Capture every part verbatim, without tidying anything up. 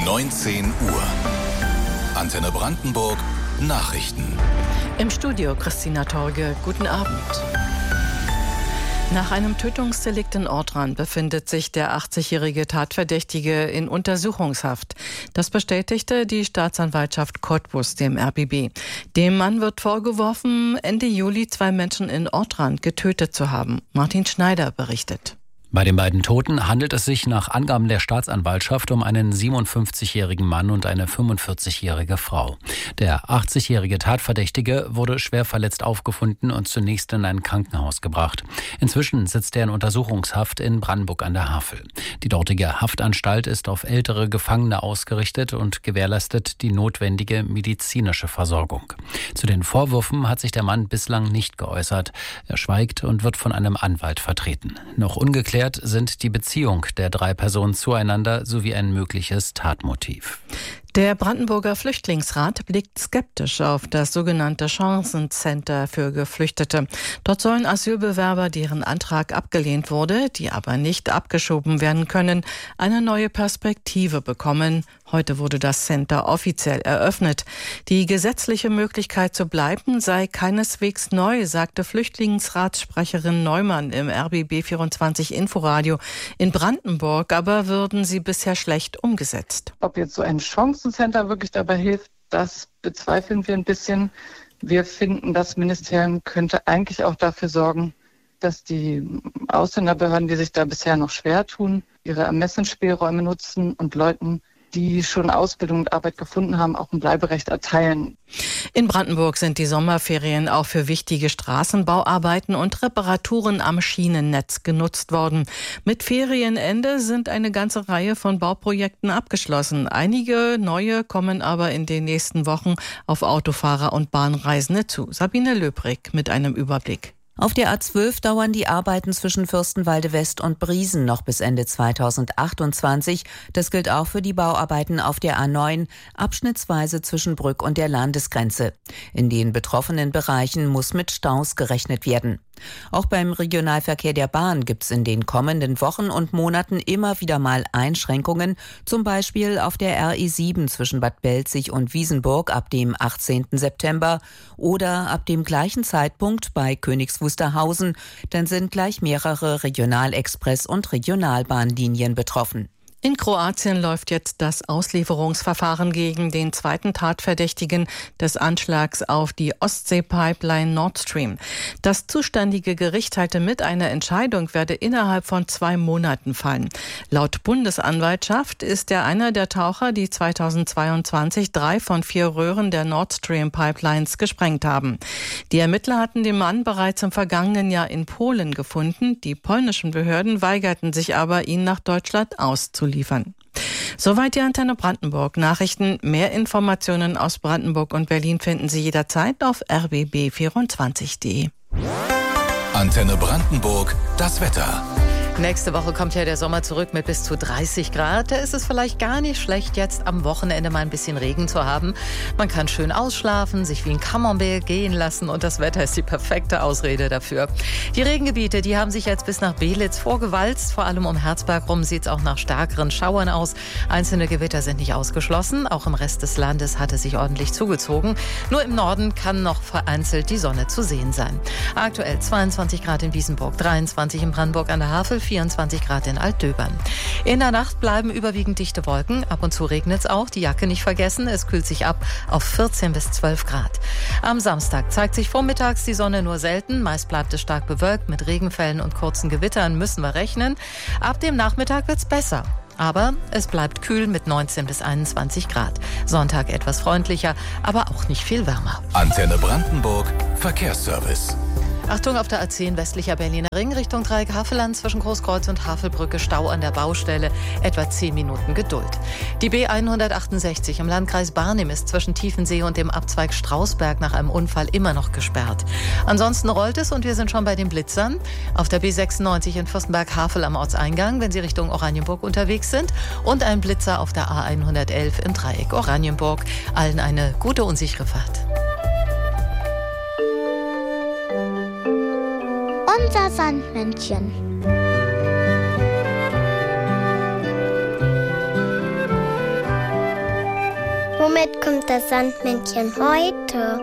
neunzehn Uhr. Antenne Brandenburg Nachrichten. Im Studio Christina Torge. Guten Abend. Nach einem Tötungsdelikt in Ortrand befindet sich der achtzigjährige Tatverdächtige in Untersuchungshaft. Das bestätigte die Staatsanwaltschaft Cottbus dem R B B. Dem Mann wird vorgeworfen, Ende Juli zwei Menschen in Ortrand getötet zu haben. Martin Schneider berichtet. Bei den beiden Toten handelt es sich nach Angaben der Staatsanwaltschaft um einen siebenundfünfzigjährigen Mann und eine fünfundvierzigjährige Frau. Der achtzigjährige Tatverdächtige wurde schwer verletzt aufgefunden und zunächst in ein Krankenhaus gebracht. Inzwischen sitzt er in Untersuchungshaft in Brandenburg an der Havel. Die dortige Haftanstalt ist auf ältere Gefangene ausgerichtet und gewährleistet die notwendige medizinische Versorgung. Zu den Vorwürfen hat sich der Mann bislang nicht geäußert. Er schweigt und wird von einem Anwalt vertreten. Noch ungeklärt sind die Beziehung der drei Personen zueinander sowie ein mögliches Tatmotiv. Der Brandenburger Flüchtlingsrat blickt skeptisch auf das sogenannte Chancencenter für Geflüchtete. Dort sollen Asylbewerber, deren Antrag abgelehnt wurde, die aber nicht abgeschoben werden können, eine neue Perspektive bekommen. Heute wurde das Center offiziell eröffnet. Die gesetzliche Möglichkeit zu bleiben sei keineswegs neu, sagte Flüchtlingsratssprecherin Neumann im R B B vierundzwanzig Inforadio. In Brandenburg aber würden sie bisher schlecht umgesetzt. Ob jetzt so ein Chancencenter wirklich dabei hilft, das bezweifeln wir ein bisschen. Wir finden, das Ministerium könnte eigentlich auch dafür sorgen, dass die Ausländerbehörden, die sich da bisher noch schwer tun, ihre Ermessensspielräume nutzen und Leuten, die schon Ausbildung und Arbeit gefunden haben, auch ein Bleiberecht erteilen. In Brandenburg sind die Sommerferien auch für wichtige Straßenbauarbeiten und Reparaturen am Schienennetz genutzt worden. Mit Ferienende sind eine ganze Reihe von Bauprojekten abgeschlossen. Einige neue kommen aber in den nächsten Wochen auf Autofahrer und Bahnreisende zu. Sabine Löbrig mit einem Überblick. Auf der A zwölf dauern die Arbeiten zwischen Fürstenwalde West und Briesen noch bis Ende zweitausendachtundzwanzig. Das gilt auch für die Bauarbeiten auf der A neun, abschnittsweise zwischen Brück und der Landesgrenze. In den betroffenen Bereichen muss mit Staus gerechnet werden. Auch beim Regionalverkehr der Bahn gibt es in den kommenden Wochen und Monaten immer wieder mal Einschränkungen, zum Beispiel auf der R E sieben zwischen Bad Belzig und Wiesenburg ab dem achtzehnten September oder ab dem gleichen Zeitpunkt bei Königs Wusterhausen. Dann sind gleich mehrere Regionalexpress- und Regionalbahnlinien betroffen. In Kroatien läuft jetzt das Auslieferungsverfahren gegen den zweiten Tatverdächtigen des Anschlags auf die Ostsee-Pipeline Nord Stream. Das zuständige Gericht teilte mit, eine Entscheidung werde innerhalb von zwei Monaten fallen. Laut Bundesanwaltschaft ist er einer der Taucher, die zweitausendzweiundzwanzig drei von vier Röhren der Nord Stream Pipelines gesprengt haben. Die Ermittler hatten den Mann bereits im vergangenen Jahr in Polen gefunden. Die polnischen Behörden weigerten sich aber, ihn nach Deutschland auszuliefern. liefern. Soweit die Antenne Brandenburg. Nachrichten, mehr Informationen aus Brandenburg und Berlin finden Sie jederzeit auf r b b vierundzwanzig punkt de. Antenne Brandenburg, das Wetter. Nächste Woche kommt ja der Sommer zurück mit bis zu dreißig Grad. Da ist es vielleicht gar nicht schlecht, jetzt am Wochenende mal ein bisschen Regen zu haben. Man kann schön ausschlafen, sich wie ein Camembert gehen lassen und das Wetter ist die perfekte Ausrede dafür. Die Regengebiete, die haben sich jetzt bis nach Belitz vorgewalzt. Vor allem um Herzberg rum sieht es auch nach stärkeren Schauern aus. Einzelne Gewitter sind nicht ausgeschlossen. Auch im Rest des Landes hat es sich ordentlich zugezogen. Nur im Norden kann noch vereinzelt die Sonne zu sehen sein. Aktuell zweiundzwanzig Grad in Wiesenburg, dreiundzwanzig in Brandenburg an der Havel, vierundzwanzig Grad in Altdöbern. In der Nacht bleiben überwiegend dichte Wolken. Ab und zu regnet es auch. Die Jacke nicht vergessen. Es kühlt sich ab auf vierzehn bis zwölf Grad. Am Samstag zeigt sich vormittags die Sonne nur selten. Meist bleibt es stark bewölkt. Mit Regenfällen und kurzen Gewittern müssen wir rechnen. Ab dem Nachmittag wird es besser. Aber es bleibt kühl mit neunzehn bis einundzwanzig Grad. Sonntag etwas freundlicher, aber auch nicht viel wärmer. Antenne Brandenburg, Verkehrsservice. Achtung auf der A zehn westlicher Berliner Ring Richtung Dreieck Havelland zwischen Großkreuz und Havelbrücke Stau an der Baustelle, etwa zehn Minuten Geduld. Die B hundertachtundsechzig im Landkreis Barnim ist zwischen Tiefensee und dem Abzweig Strausberg nach einem Unfall immer noch gesperrt. Ansonsten rollt es und wir sind schon bei den Blitzern. Auf der B sechsundneunzig in Fürstenberg-Havel am Ortseingang, wenn Sie Richtung Oranienburg unterwegs sind, und ein Blitzer auf der A hundertelf im Dreieck Oranienburg. Allen eine gute und sichere Fahrt. Unser Sandmännchen. Womit kommt das Sandmännchen heute?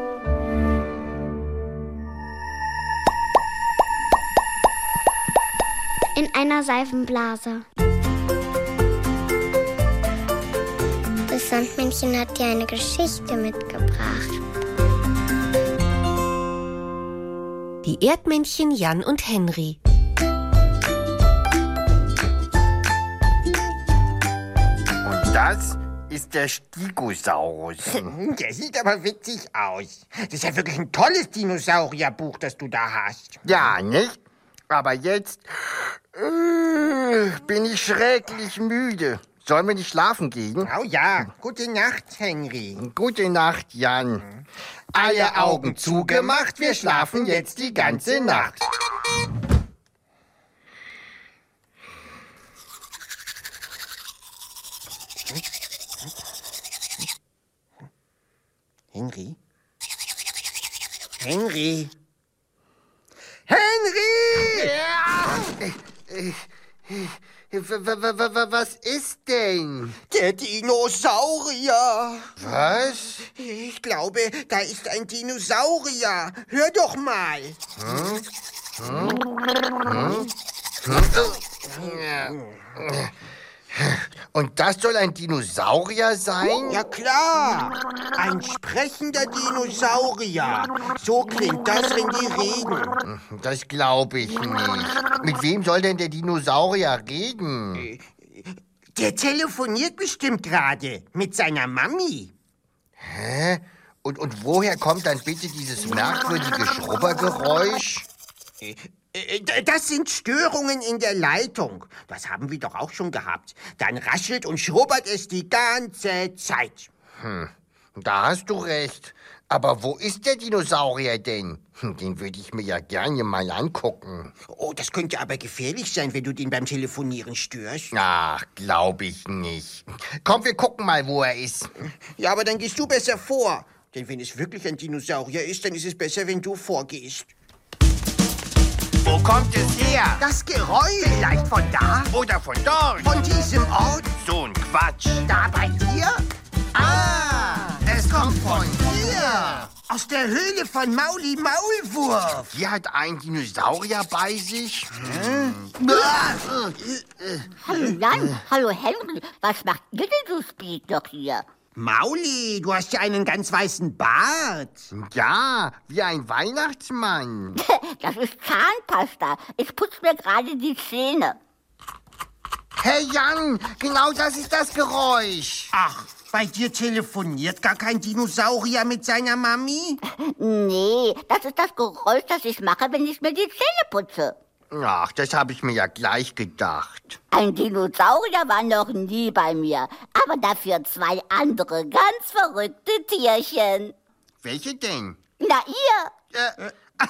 In einer Seifenblase. Das Sandmännchen hat dir eine Geschichte mitgebracht. Die Erdmännchen Jan und Henry. Und das ist der Stegosaurus. Der sieht aber witzig aus. Das ist ja wirklich ein tolles Dinosaurierbuch, das du da hast. Ja, nicht? Aber jetzt äh, bin ich schrecklich müde. Sollen wir nicht schlafen gehen? Oh ja, gute Nacht, Henry. Gute Nacht, Jan. Alle Augen zugemacht, wir schlafen jetzt die ganze Nacht. Henry? Henry? Henry! Ja. Was ist denn? Der Dinosaurier. Was? Ich glaube, da ist ein Dinosaurier. Hör doch mal. Hm? Hm? Hm? Und das soll ein Dinosaurier sein? Ja klar, ein sprechender Dinosaurier. So klingt das, wenn die reden. Das glaube ich nicht. Mit wem soll denn der Dinosaurier reden? Der telefoniert bestimmt gerade mit seiner Mami. Hä? Und, und woher kommt dann bitte dieses merkwürdige Schrubbergeräusch? Das sind Störungen in der Leitung. Das haben wir doch auch schon gehabt. Dann raschelt und schrubbert es die ganze Zeit. Hm, da hast du recht. Aber wo ist der Dinosaurier denn? Den würde ich mir ja gerne mal angucken. Oh, das könnte aber gefährlich sein, wenn du den beim Telefonieren störst. Ach, glaube ich nicht. Komm, wir gucken mal, wo er ist. Ja, aber dann gehst du besser vor. Denn wenn es wirklich ein Dinosaurier ist, dann ist es besser, wenn du vorgehst. Wo kommt es her? Das Geräusch. Vielleicht von da? Oder von dort? Von diesem Ort? So ein Quatsch. Da bei dir? Ah, es kommt von hier. Aus der Höhle von Mauli Maulwurf. Hier hat ein Dinosaurier bei sich. Hm? Hallo Jan, hallo Henry. Was macht ihr denn so spät noch hier? Mauli, du hast ja einen ganz weißen Bart. Ja, wie ein Weihnachtsmann. Das ist Zahnpasta. Ich putze mir gerade die Zähne. Hey Jan, genau das ist das Geräusch. Ach, bei dir telefoniert gar kein Dinosaurier mit seiner Mami? Nee, das ist das Geräusch, das ich mache, wenn ich mir die Zähne putze. Ach, das habe ich mir ja gleich gedacht. Ein Dinosaurier war noch nie bei mir, aber dafür zwei andere ganz verrückte Tierchen. Welche denn? Na, ihr. Äh.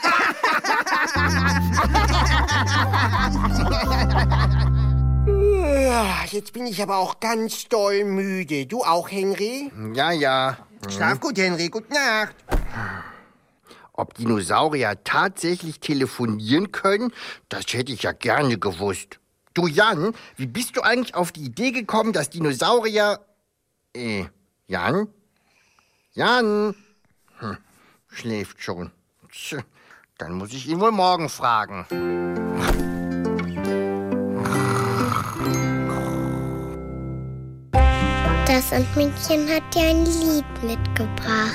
Jetzt bin ich aber auch ganz doll müde. Du auch, Henry? Ja, ja. Schlaf gut, Henry. Gute Nacht. Ob Dinosaurier tatsächlich telefonieren können, das hätte ich ja gerne gewusst. Du, Jan, wie bist du eigentlich auf die Idee gekommen, dass Dinosaurier... Äh, Jan? Jan? Hm, schläft schon. Tch, dann muss ich ihn wohl morgen fragen. Das Sandmännchen hat dir ein Lied mitgebracht.